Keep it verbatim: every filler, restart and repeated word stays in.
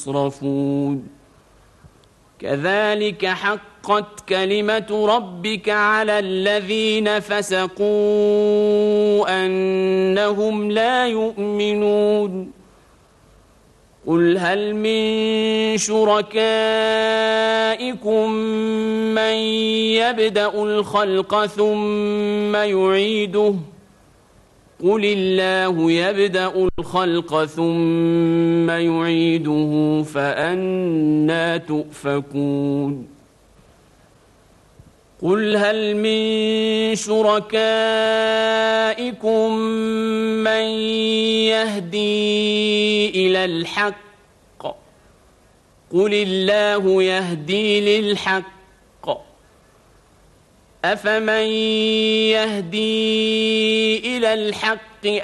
يصرفون كذلك حقت كلمة ربك على الذين فسقوا أنهم لا يؤمنون قل هل من شركائكم من يبدأ الخلق ثم يعيده قل الله يبدأ الخلق ثم يعيده فأنى تؤفكون قل هل من شركائكم من يهدي إلى الحق قل الله يهدي للحق أفمن يهدي إلى الحق